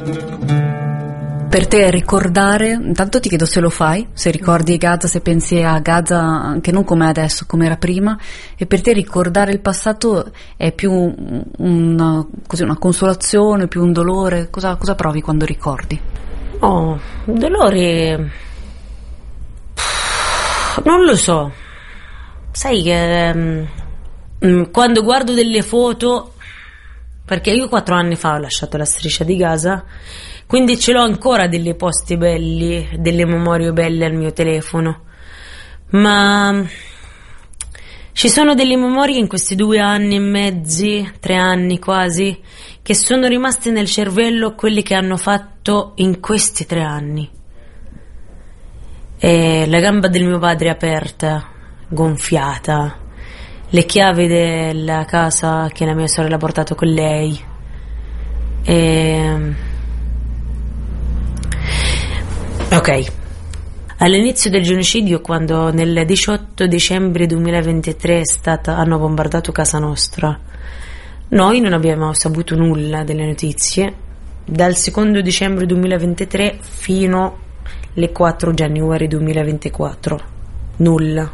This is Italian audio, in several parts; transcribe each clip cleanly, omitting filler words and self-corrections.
Per te ricordare, intanto ti chiedo se lo fai, se ricordi Gaza, se pensi a Gaza anche non come adesso, come era prima, e per te ricordare il passato è più una consolazione, più un dolore? Cosa provi quando ricordi? Oh, dolore... non lo so. Sai che quando guardo delle foto, perché io 4 anni fa ho lasciato la striscia di Gaza, quindi ce l'ho ancora delle posti belli, delle memorie belle al mio telefono, ma ci sono delle memorie in questi 2 anni e mezzi, 3 anni quasi, che sono rimaste nel cervello, quelli che hanno fatto in questi 3 anni. E la gamba del mio padre è aperta, gonfiata, le chiavi della casa che la mia sorella ha portato con lei. Ok, all'inizio del genocidio, quando nel 18 dicembre 2023 hanno bombardato casa nostra, noi non abbiamo saputo nulla delle notizie dal 2 dicembre 2023 fino alle 4 gennaio 2024, nulla.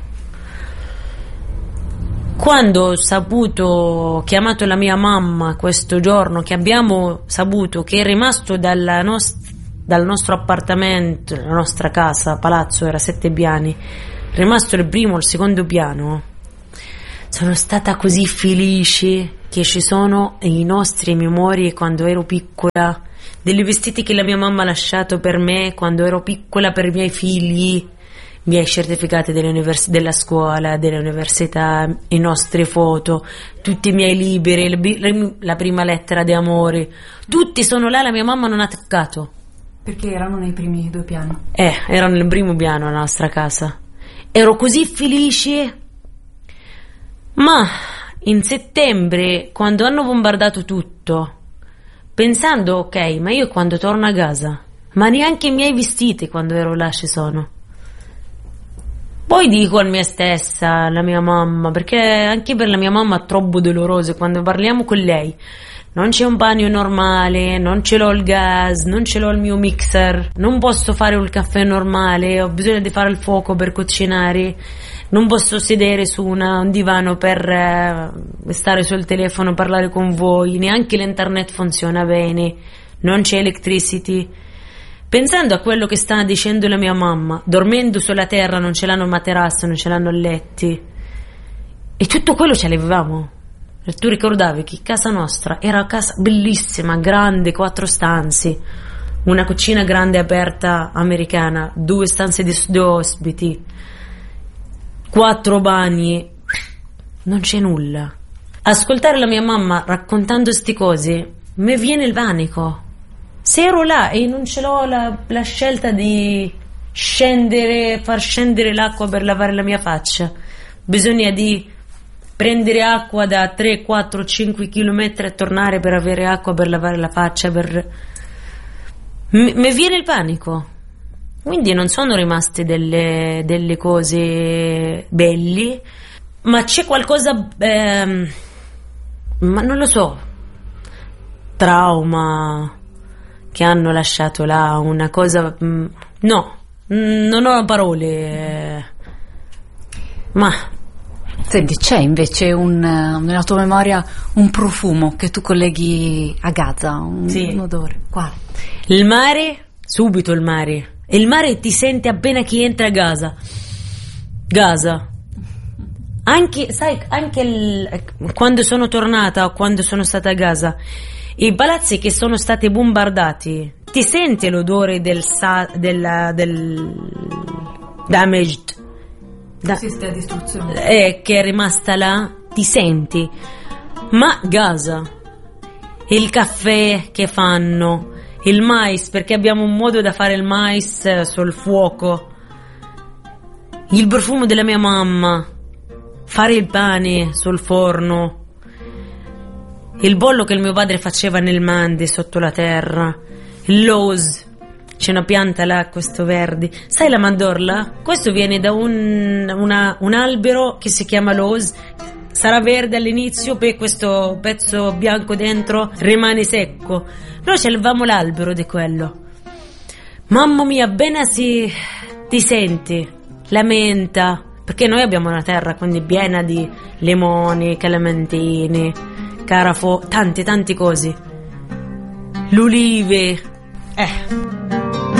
Quando ho chiamato la mia mamma questo giorno, che abbiamo saputo che è rimasto dal nostro appartamento, la nostra casa, palazzo, era 7 piani, rimasto il primo, il secondo piano, sono stata così felice che ci sono i nostri memorie quando ero piccola, dei vestiti che la mia mamma ha lasciato per me quando ero piccola, per i miei figli, i miei certificati della scuola, dell'università, le nostre foto, tutti i miei libri, la prima lettera di amore, tutti sono là, la mia mamma non ha toccato. Perché erano nei primi 2 piani? Erano nel primo piano la nostra casa. Ero così felice. Ma in settembre, quando hanno bombardato tutto, pensando, ok, ma io quando torno a casa, ma neanche i miei vestiti quando ero là ci sono. Poi dico a me stessa, alla mia mamma, perché anche per la mia mamma è troppo doloroso quando parliamo con lei. Non c'è un bagno normale, non ce l'ho il gas, non ce l'ho il mio mixer, non posso fare un caffè normale, ho bisogno di fare il fuoco per cucinare, non posso sedere su un divano per stare sul telefono, parlare con voi, neanche l'internet funziona bene, non c'è electricity. Pensando a quello che sta dicendo la mia mamma, dormendo sulla terra, non ce l'hanno materasso, non ce l'hanno letti, e tutto quello ce l'avevamo. E tu ricordavi che casa nostra era una casa bellissima, grande, 4 stanze, una cucina grande aperta americana, 2 stanze di ospiti, 4 bagni, non c'è nulla. Ascoltare la mia mamma raccontando sti cose mi viene il panico. Se ero là e non ce l'ho la scelta di far scendere l'acqua per lavare la mia faccia, bisogna di prendere acqua da 3, 4, 5 chilometri e tornare per avere acqua per lavare la faccia, mi viene il panico. Quindi non sono rimaste delle cose belli, ma c'è qualcosa, ma non lo so, trauma che hanno lasciato là, una cosa, no, non ho parole, ma... Senti, c'è invece nella tua memoria un profumo che tu colleghi a Gaza, un odore? Quale? Il mare, subito il mare. Il mare ti sente appena chi entra a Gaza. Anche, sai, quando sono tornata o quando sono stata a Gaza, i palazzi che sono stati bombardati, ti senti l'odore del damaged, la distruzione che è rimasta là, ti senti. Ma Gaza, il caffè che fanno, il mais, perché abbiamo un modo da fare il mais sul fuoco, il profumo della mia mamma, fare il pane sul forno, il bollo che il mio padre faceva nel mande sotto la terra, l'ose, c'è una pianta là, questo verde, sai la mandorla? Questo viene da un albero che si chiama l'ose, sarà verde all'inizio, poi questo pezzo bianco dentro rimane secco, Noi c'avevamo l'albero di quello. Mamma mia, appena ti senti la menta, perché noi abbiamo una terra quindi piena di limoni, clementini, tante cose. L'ulive.